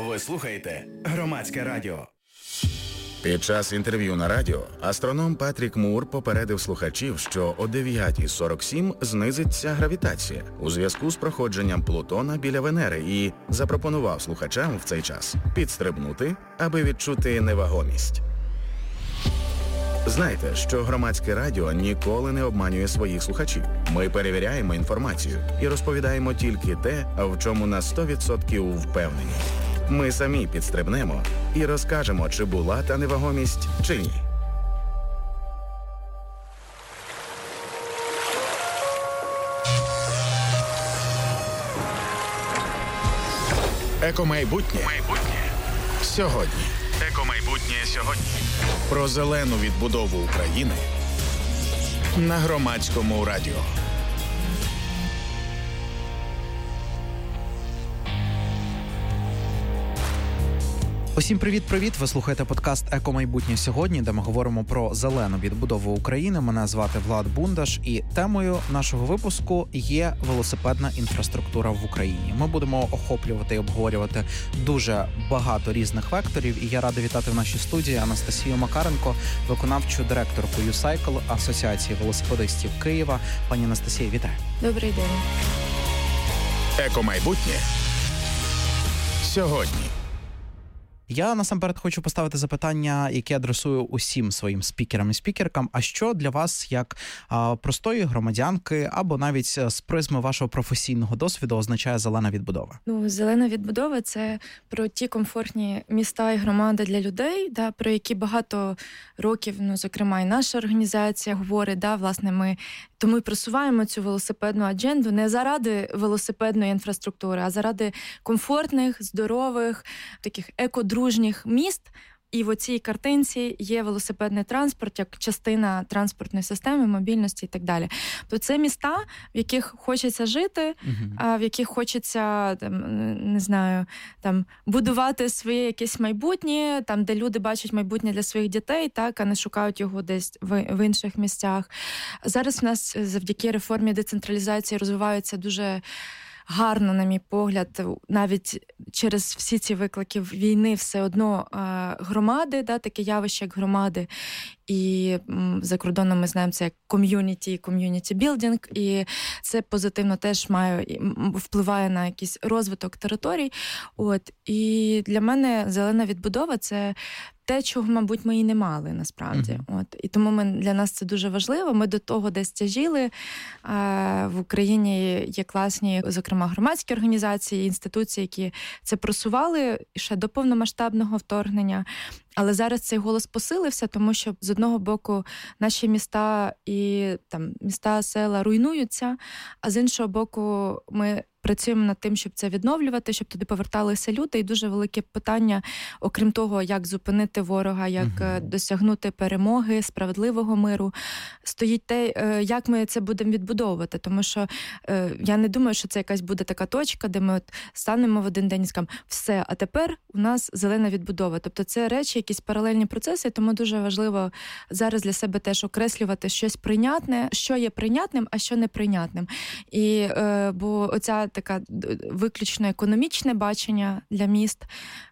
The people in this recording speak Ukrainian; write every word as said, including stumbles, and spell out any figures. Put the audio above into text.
Ви слухаєте Громадське радіо. Під час інтерв'ю на радіо астроном Патрік Мур попередив слухачів, що о дев'ята сорок сім знизиться гравітація у зв'язку з проходженням Плутона біля Венери і запропонував слухачам в цей час підстрибнути, аби відчути невагомість. Знайте, що Громадське радіо ніколи не обманює своїх слухачів. Ми перевіряємо інформацію і розповідаємо тільки те, в чому на сто відсотків впевнені. Ми самі підстрибнемо і розкажемо, чи була та невагомість, чи ні. Екомайбутнє. Майбутнє. Сьогодні. Екомайбутнє сьогодні. Про зелену відбудову України на Громадському радіо. Усім привіт-привіт! Ви слухаєте подкаст «Екомайбутнє сьогодні», де ми говоримо про зелену відбудову України. Мене звати Влад Бундаш, і темою нашого випуску є велосипедна інфраструктура в Україні. Ми будемо охоплювати і обговорювати дуже багато різних векторів, і я радий вітати в нашій студії Анастасію Макаренко, виконавчу директорку «Юсайкл» Асоціації велосипедистів Києва. Пані Анастасія, вітаю! Добрий день! Екомайбутнє сьогодні. Я насамперед хочу поставити запитання, яке адресую усім своїм спікерам і спікеркам. А що для вас, як а, простої громадянки, або навіть з призми вашого професійного досвіду, означає зелена відбудова? Ну, зелена відбудова – це про ті комфортні міста і громади для людей, да, про які багато років, ну, зокрема, і наша організація говорить, да, власне, ми тому і просуваємо цю велосипедну адженду не заради велосипедної інфраструктури, а заради комфортних, здорових, таких екодружніх міст. І в оцій картинці є велосипедний транспорт як частина транспортної системи, мобільності і так далі. То це міста, в яких хочеться жити, uh-huh. а в яких хочеться, там, не знаю, там, будувати своє якесь майбутнє, там, де люди бачать майбутнє для своїх дітей, так, а не шукають його десь в, в інших місцях. Зараз в нас завдяки реформі децентралізації розвиваються дуже гарно, на мій погляд, навіть через всі ці виклики війни все одно громади, да, таке явище, як громади. І за кордоном ми знаємо це як ком'юніті, ком'юніті білдинг, і це позитивно теж має, впливає на якийсь розвиток територій. От. І для мене зелена відбудова – це те, чого, мабуть, ми і не мали, насправді. Uh-huh. От. І тому ми, для нас це дуже важливо. Ми до того десь тяжіли. В Україні є класні, зокрема, громадські організації, інституції, які це просували ще до повномасштабного вторгнення. Але зараз цей голос посилився, тому що з одного боку наші міста і там міста, села руйнуються, а з іншого боку ми працюємо над тим, щоб це відновлювати, щоб туди поверталися люди. І дуже велике питання, окрім того, як зупинити ворога, як uh-huh. досягнути перемоги, справедливого миру, стоїть те, як ми це будемо відбудовувати. Тому що я не думаю, що це якась буде така точка, де ми от станемо в один день і скажемо, все, а тепер у нас зелена відбудова. Тобто це речі, якісь паралельні процеси, тому дуже важливо зараз для себе теж окреслювати щось прийнятне, що є прийнятним, а що неприйнятним. І, бо оця така виключно економічне бачення для міст,